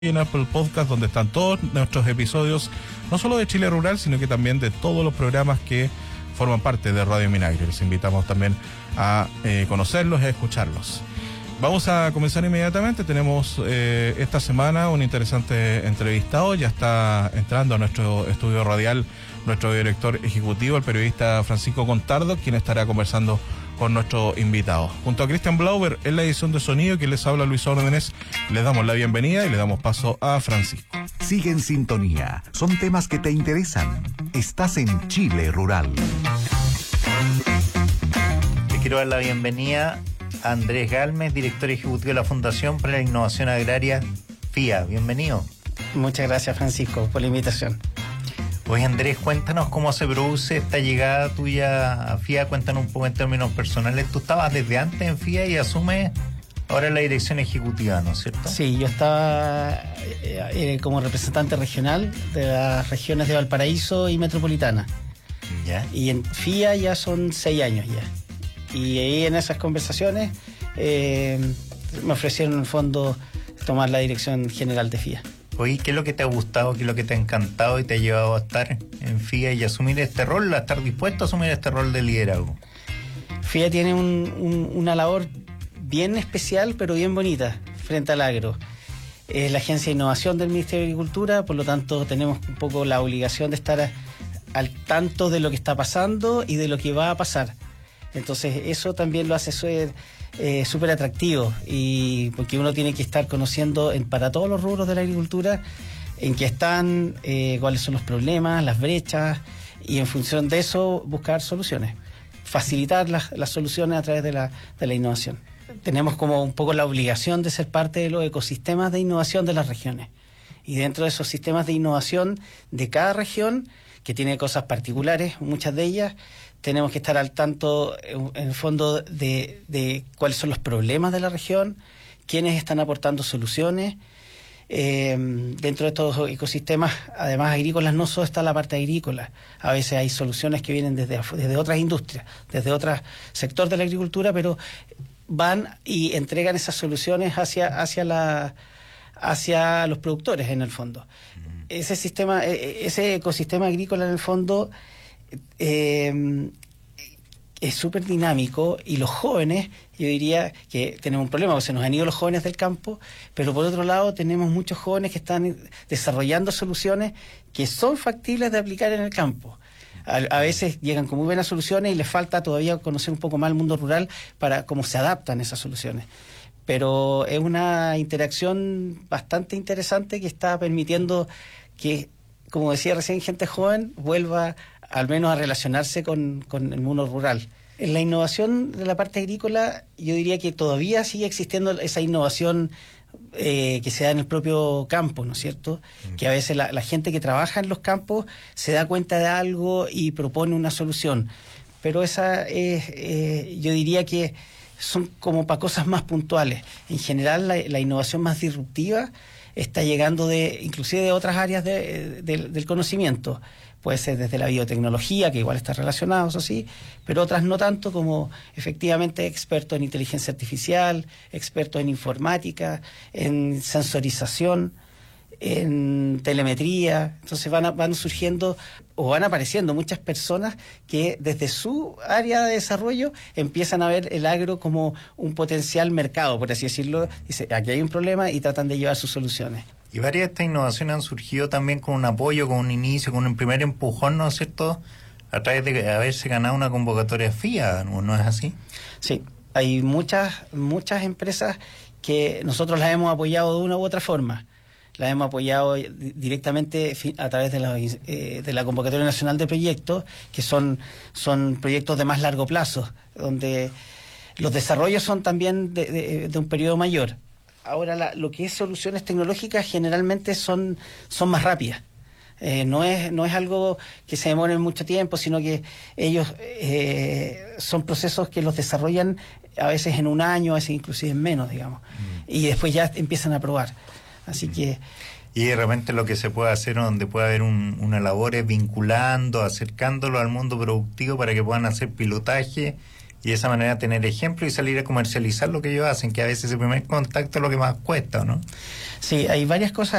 en Apple Podcast, donde están todos nuestros episodios, no solo de Chile Rural, sino que también de todos los programas que forman parte de Radio Minagre. Les invitamos también a conocerlos y a escucharlos. Vamos a comenzar inmediatamente. Tenemos esta semana un interesante entrevistado. Ya está entrando a nuestro estudio radial nuestro director ejecutivo, el periodista Francisco Contardo, quien estará conversando con nuestro invitado. Junto a Cristian Blauber en la edición de sonido, que les habla Luis Órdenes, les damos la bienvenida y le damos paso a Francisco. Sigue en sintonía. Son temas que te interesan. Estás en Chile Rural. Te quiero dar la bienvenida a Andrés Galmes, director ejecutivo de la Fundación para la Innovación Agraria, FIA. Bienvenido. Muchas gracias, Francisco, por la invitación. Oye, Andrés, cuéntanos cómo se produce esta llegada tuya a FIA. Cuéntanos un poco en términos personales. Tú estabas desde antes en FIA y asumes ahora la dirección ejecutiva, ¿no es cierto? Sí, yo estaba como representante regional de las regiones de Valparaíso y Metropolitana. ¿Ya? Y en FIA ya son 6 años ya. Y ahí en esas conversaciones me ofrecieron en el fondo tomar la dirección general de FIA. Oye, ¿qué es lo que te ha gustado, qué es lo que te ha encantado y te ha llevado a estar en FIA y asumir este rol, a estar dispuesto a asumir este rol de liderazgo? FIA tiene una labor bien especial, pero bien bonita, frente al agro. Es la agencia de innovación del Ministerio de Agricultura, por lo tanto tenemos un poco la obligación de estar al tanto de lo que está pasando y de lo que va a pasar. Entonces eso también lo hace súper atractivo, y porque uno tiene que estar conociendo para todos los rubros de la agricultura en qué están, cuáles son los problemas, las brechas, y en función de eso buscar soluciones, facilitar las soluciones a través de la innovación. Tenemos como un poco la obligación de ser parte de los ecosistemas de innovación de las regiones, y dentro de esos sistemas de innovación de cada región, que tiene cosas particulares, muchas de ellas, tenemos que estar al tanto, en el fondo, de cuáles son los problemas de la región, quiénes están aportando soluciones. Dentro de estos ecosistemas, además agrícolas, no solo está la parte agrícola. A veces hay soluciones que vienen desde otras industrias, desde otro sector de la agricultura, pero van y entregan esas soluciones hacia los productores, en el fondo. Ese ecosistema agrícola, en el fondo, es súper dinámico, y los jóvenes, yo diría que tenemos un problema, porque se nos han ido los jóvenes del campo, pero por otro lado tenemos muchos jóvenes que están desarrollando soluciones que son factibles de aplicar en el campo. A veces llegan con muy buenas soluciones y les falta todavía conocer un poco más el mundo rural para cómo se adaptan esas soluciones. Pero es una interacción bastante interesante que está permitiendo que, como decía recién, gente joven vuelva al menos a relacionarse con el mundo rural. En la innovación de la parte agrícola, yo diría que todavía sigue existiendo esa innovación que se da en el propio campo, ¿no es cierto? Que a veces la gente que trabaja en los campos se da cuenta de algo y propone una solución. Pero esa yo diría que son como para cosas más puntuales. En general, la innovación más disruptiva está llegando inclusive de otras áreas del conocimiento. Puede ser desde la biotecnología, que igual está relacionado, eso sí, pero otras no tanto, como efectivamente expertos en inteligencia artificial, expertos en informática, en sensorización, en telemetría. Entonces van surgiendo o van apareciendo muchas personas que desde su área de desarrollo empiezan a ver el agro como un potencial mercado, por así decirlo. Dice, aquí hay un problema, y tratan de llevar sus soluciones. Y varias de estas innovaciones han surgido también con un apoyo, con un inicio, con un primer empujón, ¿no es cierto?, a través de haberse ganado una convocatoria FIA, ¿no es así? Sí, hay muchas empresas que nosotros las hemos apoyado de una u otra forma. Las hemos apoyado directamente a través de la Convocatoria Nacional de Proyectos, que son proyectos de más largo plazo, donde los desarrollos son también de un periodo mayor. Ahora, lo que es soluciones tecnológicas generalmente son más rápidas. No es algo que se demore mucho tiempo, sino que ellos son procesos que los desarrollan a veces en un año, a veces inclusive en menos, digamos. Y después ya empiezan a probar. Así que... Y de repente lo que se puede hacer, donde puede haber una labor, es vinculando, acercándolo al mundo productivo para que puedan hacer pilotaje Y de esa manera tener ejemplo y salir a comercializar lo que ellos hacen, que a veces el primer contacto es lo que más cuesta, ¿no? Sí, hay varias cosas